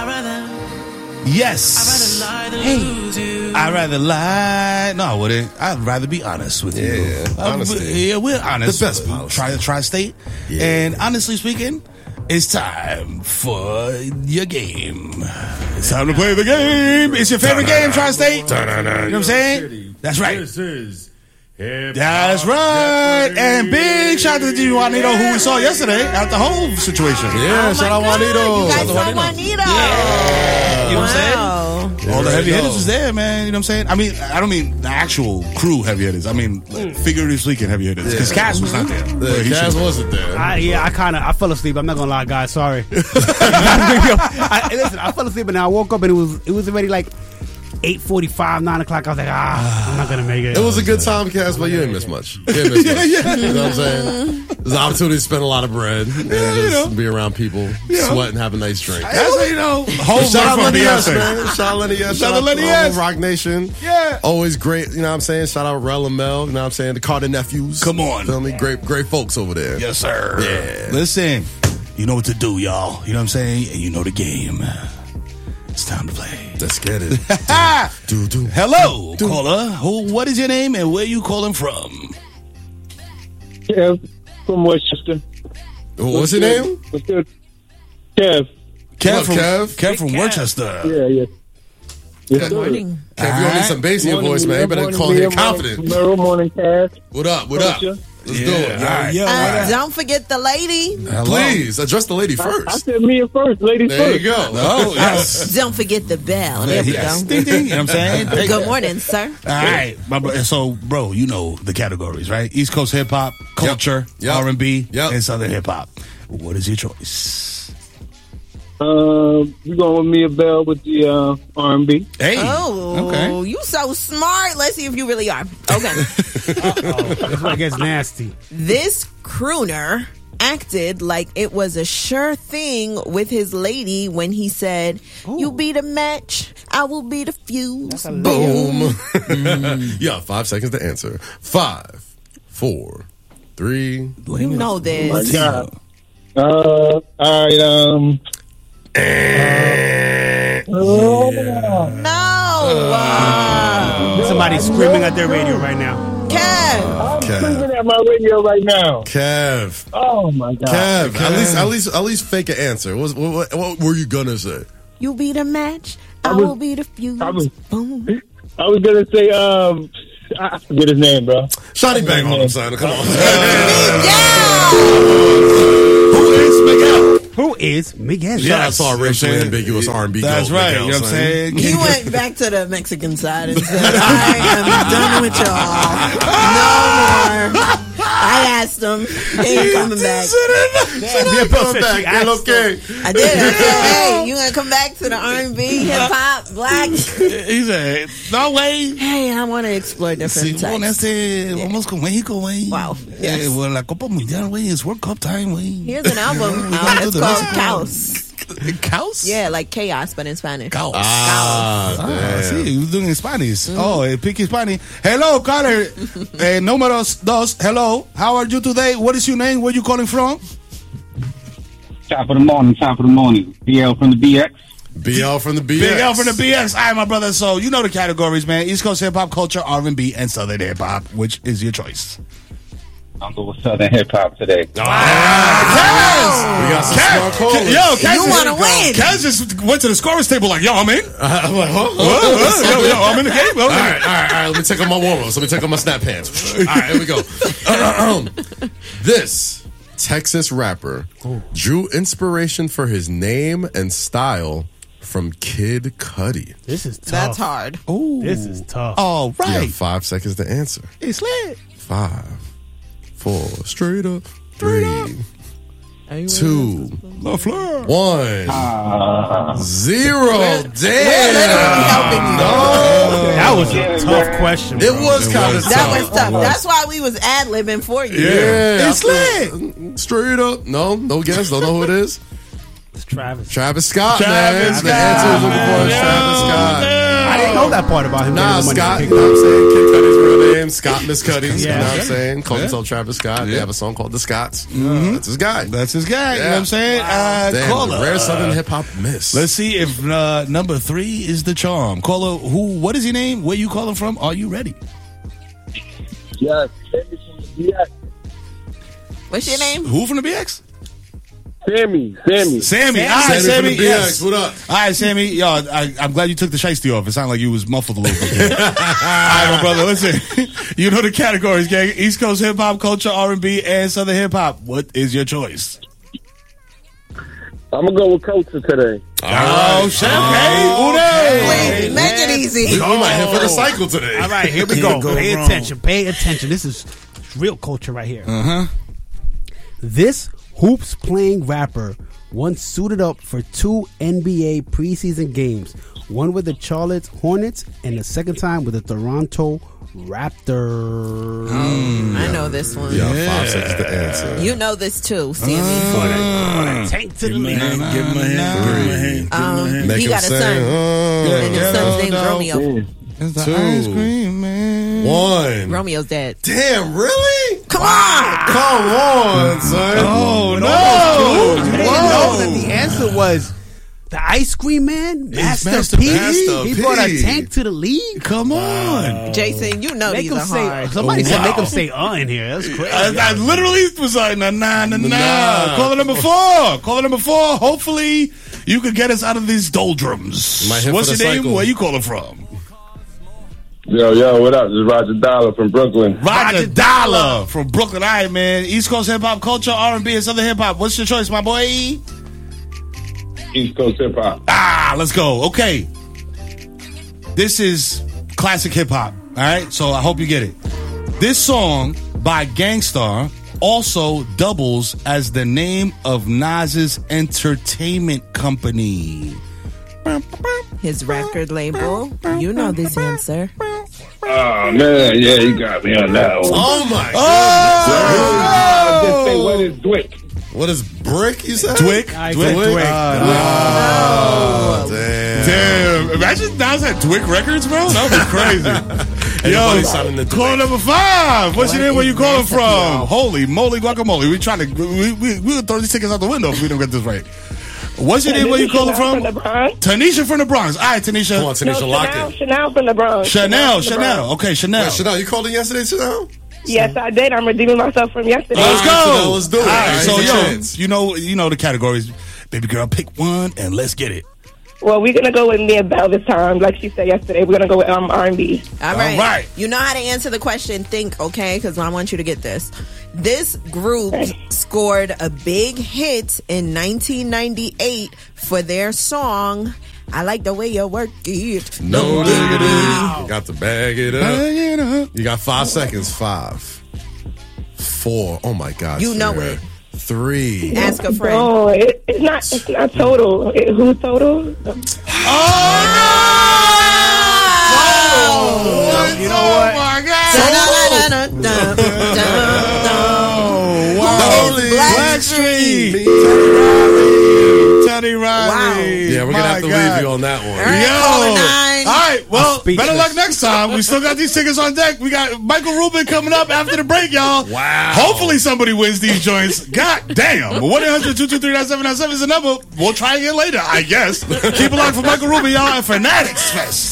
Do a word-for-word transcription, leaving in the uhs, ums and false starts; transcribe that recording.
Yes. I'd rather lie than lose you. I'd rather lie. No, I wouldn't. I'd rather be honest with you. Yeah, honesty. Yeah, we're honest. The best policy. Try to tri-state. Yeah. And honestly speaking, it's time for your game. It's time to play the game. It's your favorite game, tri-state. You know what I'm saying? That's right. This is Hip That's right. And big shout out to G Juanito, who we saw yesterday at the whole situation. Yeah, Oh shout my out God, Juanito. You guys Shout saw out Juanito. Yeah. You know what I'm saying? Wow. Yeah, All the heavy right hitters on. was there, man. You know what I'm saying? I mean, I don't mean the actual crew heavy hitters. I mean, like, figuratively speaking, heavy hitters. Because Yeah. Cass was not there. Yeah, But he Kaz should've been. wasn't there. I, yeah, I kind of I fell asleep. I'm not gonna lie, guys. Sorry. I, listen, I fell asleep and I woke up and it was it was already like eight forty-five, nine o'clock. I was like, ah, I'm not gonna make it. It was a good time, Cass, but you didn't miss much. You didn't miss much. yeah. You know what I'm saying? There's an opportunity to spend a lot of bread and Yeah, you just know. be around people, Yeah. sweat, and have a nice drink. That's how you know. Whole Shout out from Lenny S, Beyonce. man. Shout out Lenny S. Shout out Lenny to S. Rock Nation. Yeah. Always great, you know what I'm saying? Shout out Rel and Mel, you know what I'm saying? The Carter nephews. Come on. Feel me? Great, great folks over there. Yes, sir. Yeah. Listen, you know what to do, y'all. You know what I'm saying? And you know the game. It's time to play. Let's get it. do, do. Hello, caller. Who? What is your name and where you calling from? Kev from Westchester. What's your good? name? What's good? Kev. Kev up, from Kev? Kev from Kev. Worcester. Yeah, yeah. Yes, Good sir. Morning. Kev, you don't need some bass in your Morning, voice, man. You better morning, call here morning, confident. Tomorrow morning, Cash. What up? What up? Culture. Let's Yeah, do it. all right. Yo, Uh, don't forget the lady. Hello. Please, address the lady I first. said me first, ladies There first. you go. Oh, yes. Don't forget the bell. There we Yes. go. Ding, ding. You know what I'm saying? Take Good that. morning, sir. All right, my bro- so bro, you know the categories, right? East Coast hip hop, culture, Yep. R and B, Yep. and Southern hip hop. What is your choice? Uh, you going with me a bell with the uh, R and B? Hey, Oh, okay. you so smart. Let's see if you really are. Okay. that's where it gets nasty. This crooner acted like it was a sure thing with his lady when he said, "You be the match, I will be the fuse." Boom. Yeah, five seconds to answer. Five, four, three. You know this. God. Uh, all right. Um. No. Uh, Somebody's screaming at their radio right now. Kev. I'm Kev. screaming at my radio right now. Kev. Oh my God. Kev. At least, at least, at least, fake an answer. What, what, what, what were you gonna say? You be the match, I, I was- will be the fuse. I was- Boom. I was gonna say um. I forget his name, bro. Shotty bang on him, son. Come on. Who is Miguel? Who is Miguel? Shout out to our You know what I'm racially saying? ambiguous R and B. That's goat, right. Miguel, You know what I'm son. saying? He went back to the Mexican side and said, I am done with y'all. No more. I asked him. He ain't coming back. Yeah, Come back, man, okay. I did. I said, hey, you gonna come back to the R and B, hip hop, black? He said, "No way." Hey, I want to explore different Sí, bueno, types. este, vamos con México, güey. Wow, Eh, yes. well, la Copa Mundial, güey, it's World Cup time, güey. Here's an album. We Um, gotta do it's the called Mexico. Chaos. Caos? Yeah, like chaos, but in Spanish. Caos. Ah, Ah, damn. sí, you're doing in Spanish. Oh, eh, picky Spanish. Hello, Carter. eh, número dos. Hello. How are you today? What is your name? Where you calling from? Top of the morning, top of the morning. B L from the B X. B L from the B X. Big L from the B X. All right, my brother. So, you know the categories, man. East Coast hip hop, culture, R and B, and Southern hip hop. Which is your choice? I'm going with Southern hip hop today. We got some smart callers. Yo, Kaz You just- wanna win. Kaz just went to the scorer's table like, yo, I'm in. I'm like, huh? Whoa, whoa, yo, yo, I'm in the game. All right, all right, all right. Let me take off my warm-ups. Let me take off my snap pants. All right, here we go. This Texas rapper drew inspiration for his name and style from Kid Cudi. This is tough. That's hard. Ooh. This is tough. All You right. have five seconds to answer. It's lit. Five, four, straight up, three, two, LaFleur. one, zero. Damn. helping you. No. That was a tough question. It bro. was kind of That tough. was tough. That's why we was ad-libbing for you. Yeah, It's I feel- Straight up. No, no guess. Don't know who it is. It's Travis. Travis Scott, Travis man. Scott, The answer was looking for is man. Travis Scott. I didn't know that part about him. Nah, getting the money Scott, to you pick know what I'm up. saying? Kid Cudi's real name, Scott Miss Cudi's. Yeah. You know what I'm saying? Call Yeah. himself Travis Scott. They Yeah. have a song called The Scotts. That's his guy. That's his guy. You know Yeah. what I'm saying? Uh, Damn, caller. rare Southern hip hop miss. Let's see if uh, number three is the charm. Caller, who? What is your name? Where you calling from? Are you ready? Yes. Yes. What's your name? Who from the B X? Sammy. Sammy. Sammy. All Sammy right, from Sammy. the B X. Yes. What up? All right, Sammy. Yo, I, I'm glad you took the shiesty off. It sounded like you was muffled a little bit. All right, my brother. Listen, you know the categories, gang. East Coast hip hop, culture, R and B, and Southern hip hop. What is your choice? I'm gonna go with Culture today. Oh, shit. Okay. Who knows? Wait, make it easy. We might hit for the cycle today. All right, here we go. go Pay wrong. attention. Pay attention. This is real culture right here. Uh huh. This hoops playing rapper once suited up for two N B A preseason games. One with the Charlotte Hornets and the second time with the Toronto Raptors. I know this one. Yeah, five seconds to answer. You know this too, Sammy. Uh, Tank to the league. Give him a hand. Give him a hand. Um, Make he him got a say, son, uh, and his son's name's Romeo. It's the Two. ice cream man. one. Romeo's dead. Damn, really? Come on. Come on, son. Oh, no. You didn't Whoa. know that the answer was the ice cream man, Master, Master P. Master He P. brought a tank to the league. Come on. Jason, you know Make these him are say. hard. Somebody Oh, said wow. make him say "uh" in here. That's crazy. I, I literally was like, nah, nah, nah, nah. Nah. Caller number four. Caller number four. Hopefully, you could get us out of these doldrums. Might hit What's for your the name? cycle. Where you calling from? Yo, yo, what up? This is Roger Dollar from Brooklyn. Roger, Roger Dollar from Brooklyn. All right, man. East Coast hip hop, culture, R and B, and Southern hip hop. What's your choice, my boy? East Coast hip hop. Ah, let's go. Okay. This is classic hip hop. All right. So I hope you get it. This song by Gangstar also doubles as the name of Nas's entertainment company. His record label. You know this answer. Oh, man. Yeah, you got me on that one. Oh, my Uh, just say, what is Dwick? God. What is Brick, you said? Dwick. I Dwick. said Dwick. Oh, damn. Damn. Imagine Nas had Dwick Records, bro. That would be crazy. Yo, Everybody signing the call Dwick. number five. What's your What name? Where is you calling that? from? Holy moly guacamole. We trying to, we, we, we would throw these tickets out the window if we don't get this right. What's your name? Where you calling Chanel from? from the Bronx. Tanisha from the Bronx. All right, Tanisha. Come on, Tanisha, No, lock Chanel, it. Chanel from the Bronx. Chanel, from the Chanel. Bronx. Okay, Chanel. Wait, Chanel, you called in yesterday, Chanel? Yes, I did. I'm redeeming myself from yesterday. Let's All go. right, Chanel, let's do it. All right, All right, so take a yo, chance. you know, you know the categories. Baby girl, pick one and let's get it. Well, we're gonna go with Mia Bell this time, like she said yesterday. We're gonna go with um, R and B. All right. All right. You know how to answer the question. Think, okay? Because I want you to get this. This group Okay. scored a big hit in nineteen ninety-eight for their song, I Like the Way You Work It. No Wow. diggity. You got to bag it up. Bag it up. You got five seconds. Five. Four. Oh, my God. You know Sarah. it. Three. Ask a friend. No, it, it's not. It's not total. It, who's total? Oh, You know what? Oh my God. Dun-dun-dun-dun-dun-dun. Holy Blackstreet. Teddy Riley. Wow. Yeah, we're going to have to My God. leave you on that one. All right, Yo. caller nine. All right. Well, speechless. better luck next time. We still got these tickets on deck. We got Michael Rubin coming up after the break, y'all. Wow. Hopefully somebody wins these joints. God damn. one eight hundred two two three nine seven nine seven is the number. We'll try again later, I guess. Keep it locked for Michael Rubin, y'all, at Fanatics Fest.